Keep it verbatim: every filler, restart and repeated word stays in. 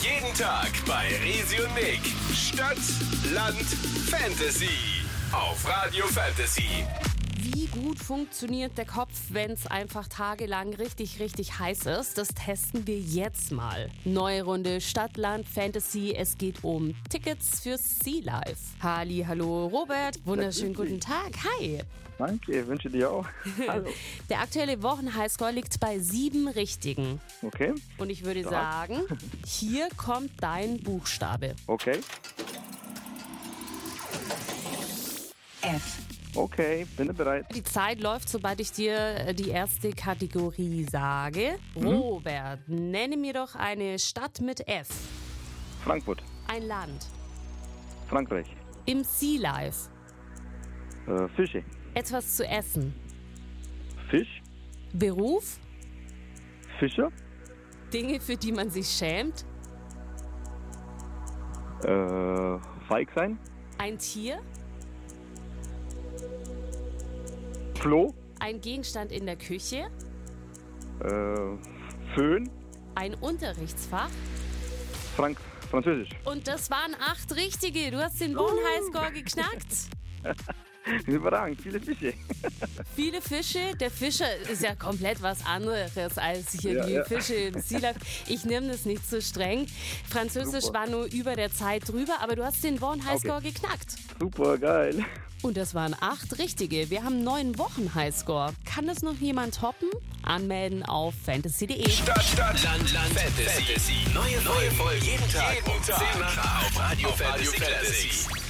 Jeden Tag bei Resi und Nick. Stadt, Land, Fantasy. Auf Radio Fantasy. Wie gut funktioniert der Kopf, wenn es einfach tagelang richtig, richtig heiß ist? Das testen wir jetzt mal. Neue Runde Stadt, Land, Fantasy. Es geht um Tickets für Sea Life. Halli, hallo Robert. Wunderschönen guten Tag. Hi. Danke, wünsche dir auch. Hallo. Der aktuelle Wochenhighscore liegt bei sieben Richtigen. Okay. Und ich würde Stark. sagen, hier kommt dein Buchstabe. Okay. F. Okay, bin bereit. Die Zeit läuft, sobald ich dir die erste Kategorie sage. Mhm. Robert, nenne mir doch eine Stadt mit F. Frankfurt. Ein Land. Frankreich. Im Sea Life. Äh, Fische. Etwas zu essen. Fisch. Beruf. Fischer. Dinge, für die man sich schämt. Äh, feig sein. Ein Tier. Klo. Ein Gegenstand in der Küche. Äh, Föhn. Ein Unterrichtsfach. Frank Französisch. Und das waren acht richtige. Du hast den Wochenhighscore geknackt. Überragend, viele Fische. Viele Fische. Der Fischer ist ja komplett was anderes als hier Ja, die ja. Fische im Sea Life. Ich nehme das nicht so streng. Französisch Super. war nur über der Zeit drüber, aber du hast den Wochenhighscore Okay. geknackt. Super, geil. Und das waren acht richtige. Wir haben einen neuen Wochenhighscore. Kann das noch jemand toppen? Anmelden auf fantasy punkt de. Stadt, Stadt, Land, Land, Fantasy. Fantasy. Neue, neue Folgen jeden Tag um zehn nach auf Radio Fantasy Classics.